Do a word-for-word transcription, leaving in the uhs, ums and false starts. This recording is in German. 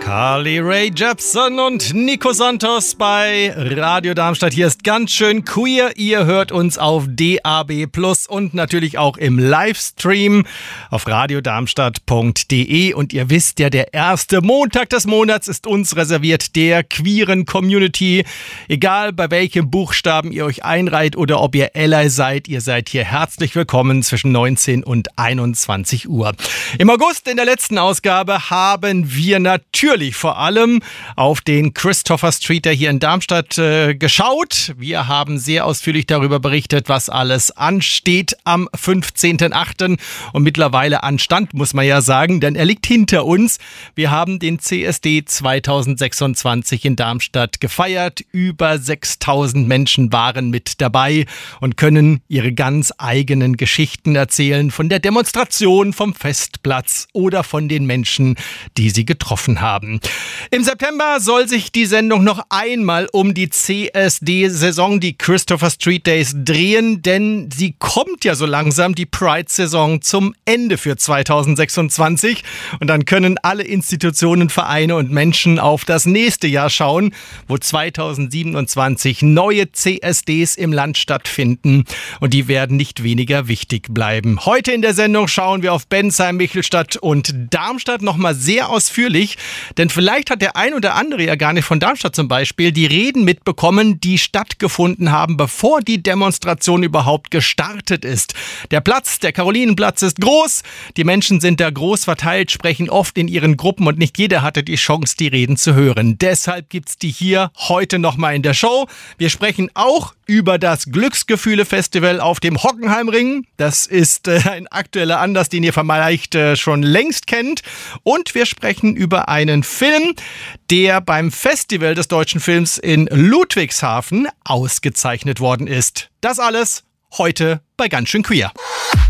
Carly Rae Jepsen und Nico Santos bei Radio Darmstadt. Hier ist ganz schön queer. Ihr hört uns auf D A B plus und natürlich auch im Livestream auf radiodarmstadt punkt de. Und ihr wisst ja, der erste Montag des Monats ist uns reserviert, der queeren Community. Egal bei welchem Buchstaben ihr euch einreiht oder ob ihr Ally seid, ihr seid hier herzlich willkommen zwischen neunzehn und einundzwanzig Uhr. Im August in der letzten Ausgabe haben wir natürlich vor allem auf den Christopher Street hier in Darmstadt äh, geschaut. Wir haben sehr ausführlich darüber berichtet, was alles ansteht am fünfzehnten achten und mittlerweile anstand, muss man ja sagen, denn er liegt hinter uns. Wir haben den C S D zweitausendsechsundzwanzig in Darmstadt gefeiert. Über sechstausend Menschen waren mit dabei und können ihre ganz eigenen Geschichten erzählen von der Demonstration, vom Festplatz oder von den Menschen, die sie getroffen haben. Im September soll sich die Sendung noch einmal um die C S D-Saison, die Christopher Street Days, drehen, denn sie kommt ja so langsam, die Pride-Saison, zum Ende für zweitausendsechsundzwanzig. Und dann können alle Institutionen, Vereine und Menschen auf das nächste Jahr schauen, wo zweitausendsiebenundzwanzig neue C S Ds im Land stattfinden. Und die werden nicht weniger wichtig bleiben. Heute in der Sendung schauen wir auf Bensheim, Michelstadt und Darmstadt nochmal sehr ausführlich. Denn vielleicht hat der ein oder andere ja gar nicht von Darmstadt zum Beispiel die Reden mitbekommen, die stattgefunden haben, bevor die Demonstration überhaupt gestartet ist. Der Platz, der Karolinenplatz, ist groß. Die Menschen sind da groß verteilt, sprechen oft in ihren Gruppen und nicht jeder hatte die Chance, die Reden zu hören. Deshalb gibt's die hier heute nochmal in der Show. Wir sprechen auch über das Glücksgefühle-Festival auf dem Hockenheimring. Das ist äh, ein aktueller Anlass, den ihr vielleicht äh, schon längst kennt. Und wir sprechen über einen Film, der beim Festival des deutschen Films in Ludwigshafen ausgezeichnet worden ist. Das alles heute bei Ganz schön queer.